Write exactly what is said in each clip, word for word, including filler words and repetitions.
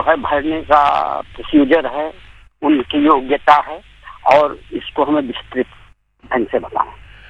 जो है भरने का प्रोसीजर है, उनकी योग्यता है, और इसको हमें विस्तृत ढंग से बताएं।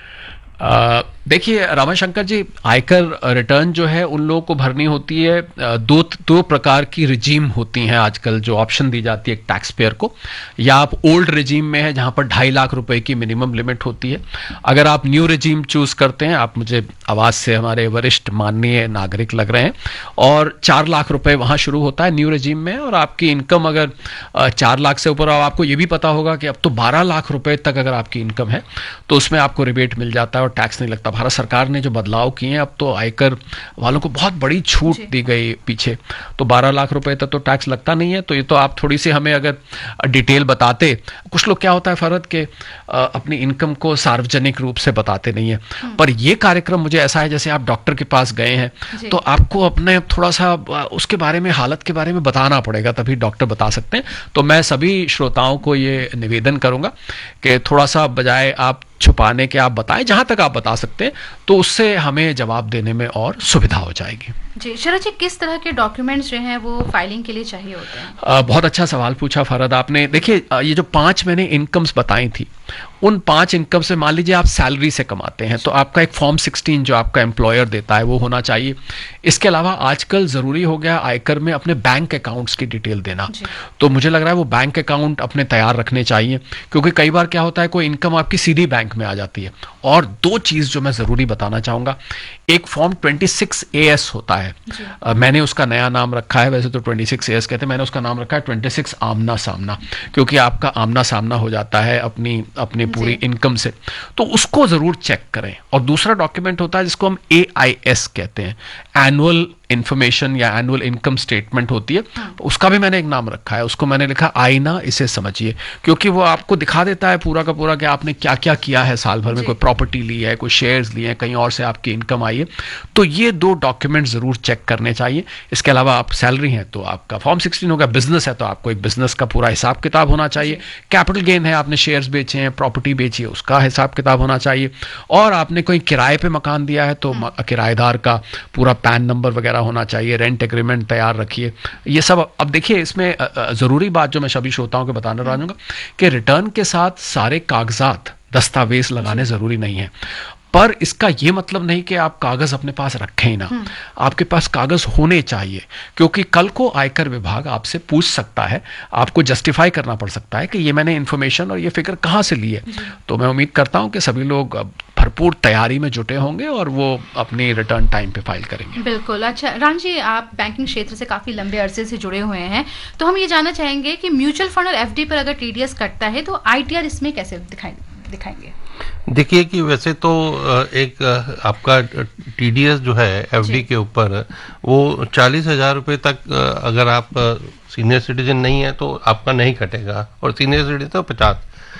देखिए रमाशंकर जी, आयकर रिटर्न जो है उन लोगों को भरनी होती है, दो दो प्रकार की रिजीम होती हैं आजकल जो ऑप्शन दी जाती है एक टैक्स पेयर को। या आप ओल्ड रिजीम में है जहां पर ढाई लाख रुपए की मिनिमम लिमिट होती है। अगर आप न्यू रिजीम चूज करते हैं, आप मुझे आवाज से हमारे वरिष्ठ माननीय नागरिक लग रहे हैं, और चार लाख रुपए वहां शुरू होता है न्यू रिजीम में, और आपकी इनकम अगर चार लाख से ऊपर, आपको ये भी पता होगा कि अब तो बारह लाख रुपए तक अगर आपकी इनकम है तो उसमें आपको रिबेट मिल जाता है और टैक्स नहीं लगता। भारत सरकार ने जो बदलाव किए हैं, अब तो आयकर वालों को बहुत बड़ी छूट दी गई पीछे, तो बारह लाख रुपए तक तो टैक्स लगता नहीं है। तो ये तो आप थोड़ी सी हमें अगर डिटेल बताते। कुछ लोग क्या होता है फरहद के अपनी इनकम को सार्वजनिक रूप से बताते नहीं है, पर ये कार्यक्रम मुझे ऐसा है जैसे आप डॉक्टर के पास गए हैं तो आपको अपने थोड़ा सा उसके बारे में, हालत के बारे में बताना पड़ेगा, तभी डॉक्टर बता सकते हैं। तो मैं सभी श्रोताओं को ये निवेदन करूंगा कि थोड़ा सा बजाय आप छुपाने के आप बताएं, जहां तक आप बता सकते हैं, तो उससे हमें जवाब देने में और सुविधा हो जाएगी। जी शरद जी, किस तरह के डॉक्यूमेंट्स जो हैं वो फाइलिंग के लिए चाहिए होते हैं? आ, बहुत अच्छा सवाल पूछा फरहद आपने। देखिए, ये जो पांच मैंने इनकम्स बताई थी, उन पांच इनकम से मान लीजिए आप सैलरी से कमाते हैं तो आपका एक फॉर्म सिक्सटीन जो आपका एम्प्लॉयर देता है वो होना चाहिए। इसके अलावा आजकल जरूरी हो गया आयकर में अपने बैंक अकाउंट्स की डिटेल देना, तो मुझे लग रहा है वो बैंक अकाउंट अपने तैयार रखने चाहिए, क्योंकि कई बार क्या होता है कोई इनकम आपकी सीधी बैंक में आ जाती है। और दो चीज जो मैं जरूरी बताना चाहूंगा, एक form twenty six A S होता है, आ, मैंने उसका नया नाम रखा है, वैसे तो ट्वेंटी सिक्स ए एस कहते हैं, मैंने उसका नाम रखा है ट्वेंटी सिक्स आमना सामना, क्योंकि आपका आमना सामना हो जाता है अपनी अपनी पूरी इनकम से, तो उसको जरूर चेक करें। और दूसरा डॉक्यूमेंट होता है जिसको हम ए आई एस कहते हैं, एनुअल इंफॉर्मेशन या एनुअल इनकम स्टेटमेंट होती है, उसका भी मैंने एक नाम रखा है, उसको मैंने लिखा आईना इसे समझिए, क्योंकि वो आपको दिखा देता है पूरा का पूरा कि आपने क्या क्या किया है साल भर में, कोई प्रॉपर्टी ली है, कोई शेयर्स लिए हैं, कहीं और से आपकी इनकम आई है। तो ये दो डॉक्यूमेंट जरूर चेक करने चाहिए। इसके अलावा आप सैलरी है तो आपका फॉर्म सिक्सटीन होगा, बिजनेस है तो आपको एक बिजनेस का पूरा हिसाब किताब होना चाहिए, कैपिटल गेन है, आपने शेयर्स बेचे हैं, प्रॉपर्टी बेची है, उसका हिसाब किताब होना चाहिए, और आपने कोई किराए पे मकान दिया है तो किराएदार का पूरा पैन नंबर वगैरह होना चाहिए, रेंट एग्रीमेंट तैयार रखिए, ये सब। अब देखिए इसमें जरूरी बात जो मैं सभी श्रोताओं को बताना चाहूंगा कि रिटर्न के साथ सारे कागजात दस्तावेज लगाने जरूरी नहीं है, पर इसका यह मतलब नहीं कि आप कागज अपने पास रखें ही ना, आपके पास कागज होने चाहिए, क्योंकि कल को आयकर विभाग आपसे पूछ सकता है, आपको जस्टिफाई करना पड़ सकता है कि ये मैंने इन्फॉर्मेशन और ये फिगर कहां से ली है। तो मैं उम्मीद करता हूं कि सभी लोग भरपूर तैयारी में जुटे होंगे और वो अपनी रिटर्न टाइम पे फाइल करेंगे। बिल्कुल। अच्छा राम जी, आप बैंकिंग क्षेत्र से काफी लंबे अरसे से जुड़े हुए हैं, तो हम ये जानना चाहेंगे कि म्यूचुअल फंड और एफडी पर अगर टीडीएस कटता है तो आईटीआर इसमें कैसे दिखाएंगे? देखिए कि वैसे तो एक आपका टीडीएस जो है एफडी के ऊपर वो चालीस हजार रुपये तक, अगर आप सीनियर सिटीजन नहीं है तो आपका नहीं कटेगा, और सीनियर सिटीजन तो पचास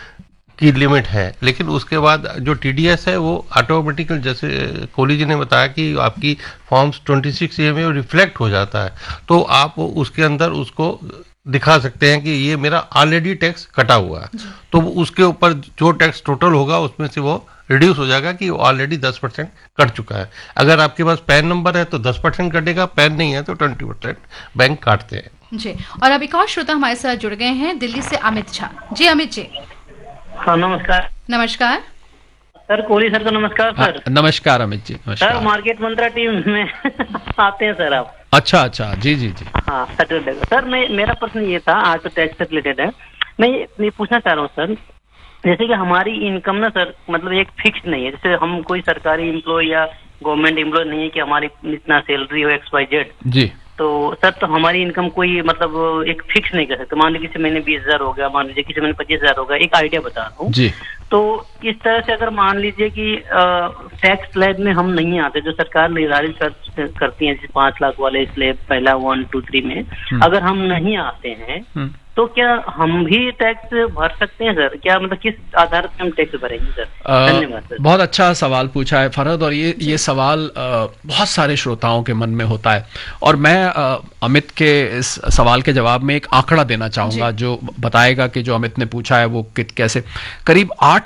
की लिमिट है। लेकिन उसके बाद जो टीडीएस है वो ऑटोमेटिकल, जैसे कोहली जी ने बताया कि आपकी फॉर्म्स ट्वेंटी सिक्स ए में रिफ्लेक्ट हो जाता है, तो आप उसके अंदर उसको दिखा सकते हैं कि ये मेरा ऑलरेडी टैक्स कटा हुआ है, तो उसके ऊपर जो टैक्स टोटल होगा उसमें से वो रिड्यूस हो जाएगा कि ऑलरेडी दस परसेंट कट चुका है। अगर आपके पास पैन नंबर है तो दस परसेंट कटेगा, पैन नहीं है तो ट्वेंटी परसेंट बैंक काटते हैं जी। और अब एक और श्रोता हमारे साथ जुड़ गए हैं दिल्ली से, अमित झा जी। अमित जी। हाँ नमस्कार। नमस्कार सर, कोहली सर को नमस्कार। सर नमस्कार अमित जी। नमस्कार सर, मार्केट मंत्रा टीम में आते हैं सर आप? अच्छा अच्छा, जी जी जी। हाँ सर, सर मैं मेरा प्रश्न ये था, आज तो टैक्स से रिलेटेड है, मैं ये पूछना चाह रहा हूँ सर, जैसे कि हमारी इनकम ना सर मतलब एक फिक्स नहीं है, जैसे हम कोई सरकारी एम्प्लॉय या गवर्नमेंट एम्प्लॉय नहीं है कि हमारी इतना सैलरी हो एक्स वाई जेड जी, तो सर तो हमारी इनकम कोई मतलब एक फिक्स नहीं कर सकते। मान लीजिए किसी महीने बीस हजार हो गया, मान लीजिए किसी महीने पच्चीस हजार हो गया, एक आइडिया बता रहा हूँ जी। तो इस तरह से अगर मान लीजिए कि टैक्स स्लैब में हम नहीं आते, जो सरकार निर्धारित कर, करती है, जैसे पांच लाख वाले स्लैब पहला वन टू थ्री में अगर हम नहीं आते हैं तो क्या हम भी टैक्स भर सकते हैं सर? क्या मतलब किस आधार पर हम टैक्स भरेंगे सर? धन्यवाद सर। बहुत अच्छा सवाल पूछा है फरहद, और ये ये सवाल आ, बहुत सारे श्रोताओं के मन में होता है, और मैं आ, अमित के इस सवाल के जवाब में एक आंकड़ा देना चाहूंगा जो बताएगा कि जो अमित ने पूछा है वो कित कैसे। करीब आठ करोड़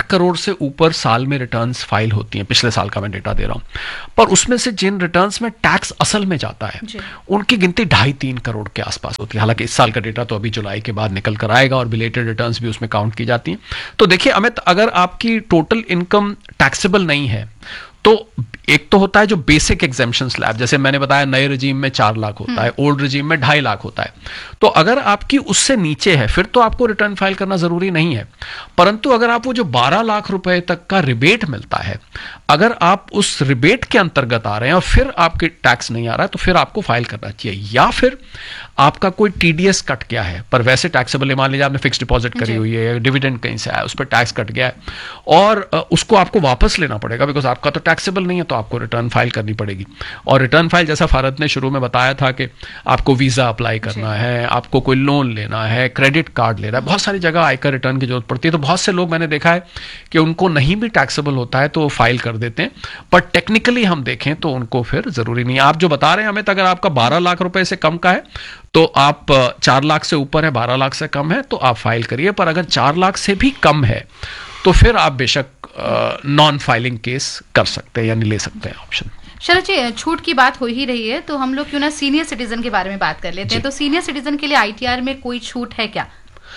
से ऊपर साल में रिटर्न्स फाइल होती हैं, पिछले साल का मैं डेटा दे रहा हूं, पर उसमें से जिन रिटर्न्स में टैक्स असल में जाता है उनकी गिनती ढाई तीन करोड़ के आसपास होती है। हालांकि इस साल का डेटा तो अभी जुलाई के बाद निकल कर आएगा और बिलेटेड रिटर्न्स भी उसमें काउंट की जाती हैं। तो देखिए अमित, अगर आपकी टोटल इनकम टैक्सेबल नहीं है तो एक तो होता है जो बेसिक एग्जेम्पशन स्लैब, जैसे मैंने बताया नए रिजीम में चार लाख होता है, ओल्ड रिजीम में ढाई लाख होता है। तो अगर आपकी उससे नीचे है फिर तो आपको रिटर्न फाइल करना जरूरी नहीं है, परंतु अगर आप वो जो बारह लाख रुपए तक का रिबेट मिलता है, अगर आप उस रिबेट के अंतर्गत आ रहे हैं और फिर आपके टैक्स नहीं आ रहा है तो फिर आपको फाइल करना चाहिए। या फिर आपका कोई टीडीएस कट गया है पर वैसे टैक्सेबल है, मान लीजिए आपने फिक्स डिपॉजिट करी हुई है, डिविडेंड कहीं से आया, उस पर टैक्स कट गया है और उसको आपको वापस लेना पड़ेगा बिकॉज आपका तो टैक्सेबल नहीं है, तो आपको रिटर्न फाइल करनी पड़ेगी। और रिटर्न फाइल जैसा फारद ने शुरू में बताया था कि आपको वीजा अप्लाई करना है, आपको कोई लोन लेना है, क्रेडिट कार्ड लेना है, बहुत सारी जगह आयकर रिटर्न की जरूरत पड़ती है। तो बहुत से लोग मैंने देखा है कि उनको नहीं भी टैक्सेबल होता है तो वो फाइल कर देते हैं, पर टेक्निकली हम देखें तो उनको फिर जरूरी नहीं है। आप जो बता रहे हैं हमें, अगर आपका बारह लाख रुपए से कम का है तो आप चार लाख से ऊपर है, बारह लाख से कम है तो आप फाइल करिए, पर अगर चार लाख से भी कम है तो फिर आप बेशक नॉन फाइलिंग केस कर सकते हैं यानी ले सकते हैं ऑप्शन। शरद जी, छूट की बात हो ही रही है तो हम लोग क्यों ना सीनियर सिटीजन के बारे में बात कर लेते हैं। तो सीनियर सिटीजन के लिए आईटीआर में कोई छूट है क्या?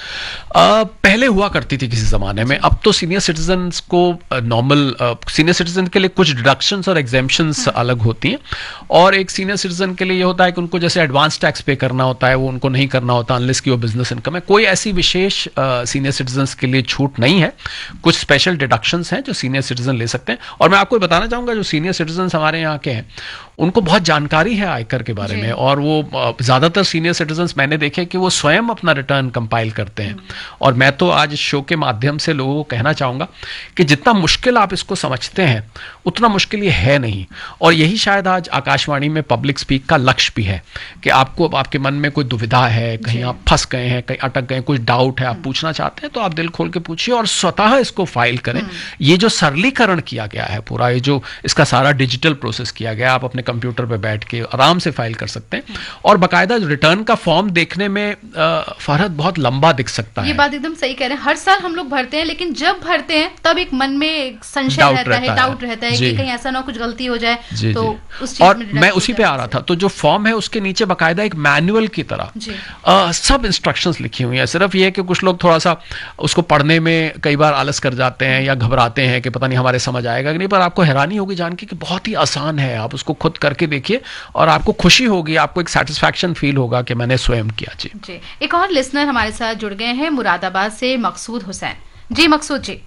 Uh, पहले हुआ करती थी किसी जमाने में, अब तो सीनियर सिटीजन्स को नॉर्मल सीनियर सिटीजन के लिए कुछ डिडक्शंस और एग्जेम्पशंस अलग होती हैं, और एक सीनियर सिटीजन के लिए ये होता है कि उनको जैसे एडवांस टैक्स पे करना होता है वो उनको नहीं करना होता अनलेस कि वो बिजनेस इनकम है। कोई ऐसी विशेष सीनियर सिटीजन्स के लिए छूट नहीं है, कुछ स्पेशल डिडक्शंस हैं जो सीनियर सिटीजन ले सकते हैं। और मैं आपको बताना चाहूंगा जो सीनियर सिटीजन्स हमारे यहाँ के हैं उनको बहुत जानकारी है आयकर के बारे में, और वो ज्यादातर सीनियर सिटीजन्स मैंने देखे कि वो स्वयं अपना रिटर्न कंपाइल करते हैं। और मैं तो आज इस शो के माध्यम से लोगों को कहना चाहूंगा कि जितना मुश्किल आप इसको समझते हैं उतना मुश्किल ये है नहीं, और यही शायद आज आकाशवाणी में पब्लिक स्पीक का लक्ष्य भी है कि आपको आपके मन में कोई दुविधा है, कहीं आप फंस गए हैं, कहीं अटक गए, कुछ डाउट है, आप पूछना चाहते हैं तो आप दिल खोल के पूछिए और स्वतः इसको फाइल करें। ये जो सरलीकरण किया गया है पूरा, ये जो इसका सारा डिजिटल प्रोसेस किया गया, आप अपने कंप्यूटर पे बैठ के आराम से फाइल कर सकते हैं। और बाकायदा रिटर्न का फॉर्म देखने में फरहत बहुत लंबा दिख सकता है। ये बात एकदम सही कह रहे हैं, हर साल हम लोग भरते हैं लेकिन जब भरते हैं तब एक मन में संशय रहता है, डाउट रहता है कि कहीं ऐसा ना कुछ गलती हो जाए। जी, तो जी। उस चीज और में मैं उसी पे आ रहा था, तो जो फॉर्म है उसके नीचे बाकायदा एक मैनुअल की तरह आ, सब इंस्ट्रक्शंस लिखी हुई है। सिर्फ ये है कि कुछ लोग थोड़ा सा उसको पढ़ने में कई बार आलस कर जाते हैं या घबराते हैं कि पता नहीं हमारे समझ आएगा कि नहीं, पर आपको हैरानी होगी जान के कि बहुत ही आसान है। आप उसको खुद करके देखिए और आपको खुशी होगी, आपको एक सेटिस्फैक्शन फील होगा कि मैंने स्वयं किया। जी जी। एक और लिसनर हमारे साथ जुड़ गए हैं मुरादाबाद से, मकसूद हुसैन जी। मकसूद जी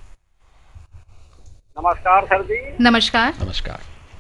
नमस्कार सर जी। नमस्कार। नमस्कार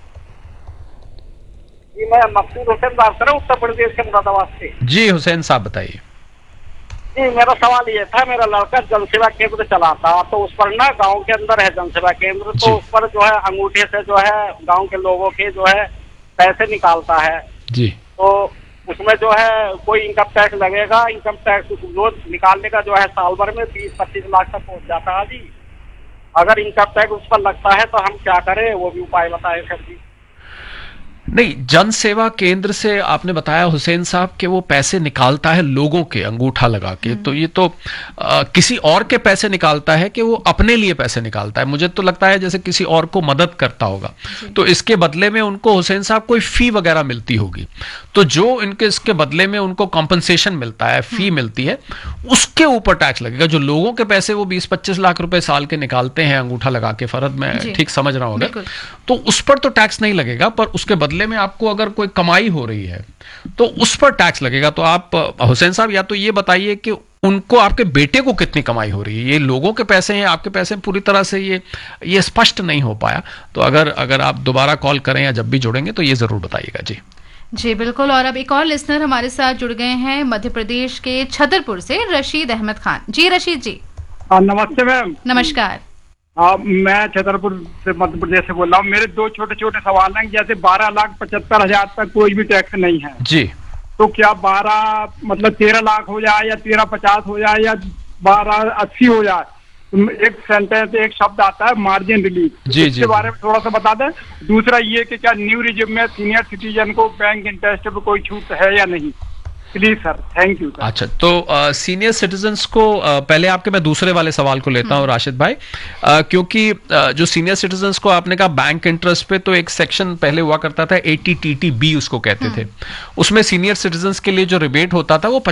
जी, मैं मकसूद हुसैन बात कर रहा हूँ उत्तर प्रदेश के मुरादाबाद से। जी हुसैन साहब बताइए। जी, मेरा सवाल ये था, मेरा लड़का जनसेवा केंद्र चलाता तो उस पर ना गांव के अंदर है जनसेवा केंद्र, तो उस पर जो है अंगूठे से जो है गांव के लोगों के जो है पैसे निकालता है जी, तो उसमें जो है कोई इनकम टैक्स लगेगा? इनकम टैक्स रोज निकालने का जो है साल भर में बीस पच्चीस लाख तक पहुंच जाता है जी। अगर इनकम टैक्स उस पर लगता है तो हम क्या करें, वो भी उपाय बताएं सर जी। नहीं, जन सेवा केंद्र से आपने बताया हुसैन साहब कि वो पैसे निकालता है लोगों के अंगूठा लगा के, तो ये तो आ, किसी और के पैसे निकालता है कि वो अपने लिए पैसे निकालता है? मुझे तो लगता है जैसे किसी और को मदद करता होगा, तो इसके बदले में उनको हुसैन साहब कोई फी वगैरह मिलती होगी, तो जो इनके इसके बदले में उनको कॉम्पनसेशन मिलता है, फी मिलती है, उसके ऊपर टैक्स लगेगा। जो लोगों के पैसे वो बीस पच्चीस लाख रुपए साल के निकालते हैं अंगूठा लगा के, फरद मैं ठीक समझ रहा हूँ, तो उस पर तो टैक्स नहीं लगेगा, पर उसके बदले में आपको अगर कोई कमाई हो रही है तो उस पर टैक्स लगेगा। तो आप हुसैन साहब या तो ये बताइए कि उनको, आपके बेटे को कितनी कमाई हो रही है? ये लोगों के पैसे हैं, आपके पैसे पूरी तरह से ये ये स्पष्ट नहीं हो पाया, तो अगर अगर आप दोबारा कॉल करें या जब भी जुड़ेंगे तो ये जरूर बताइएगा। जी जी बिल्कुल। और अब एक और लिसनर हमारे साथ जुड़ गए हैं मध्य प्रदेश के छतरपुर से, रशीद अहमद खान जी। रशीद जी नमस्ते मैम। नमस्कार। हाँ, मैं छतरपुर से मध्य प्रदेश से बोल रहा हूँ। मेरे दो छोटे छोटे सवाल हैं। जैसे बारह लाख पचहत्तर हजार तक कोई भी टैक्स नहीं है जी, तो क्या बारह मतलब तेरह लाख हो जाए या तेरह पचास हो जाए या बारह अस्सी हो जाए? एक सेंटेंस एक शब्द आता है मार्जिन रिलीफ, जी, इसके बारे में थोड़ा सा बता दें। दूसरा ये कि क्या न्यू रिजिम में सीनियर सिटीजन को बैंक इंटरेस्ट पे कोई छूट है या नहीं? Please sir, thank you. अच्छा, तो सीनियर uh, सिटीजन्स को uh, पहले आपके मैं दूसरे वाले सवाल को लेता हूं राशिद भाई, uh, क्योंकि uh, जो सीनियर सिटीजन्स को आपने कहा बैंक इंटरेस्ट पे, तो एक सेक्शन पहले हुआ करता था एटी टी टी बी उसको कहते थे, उसमें सीनियर सिटीजन्स के लिए जो रिबेट होता था वो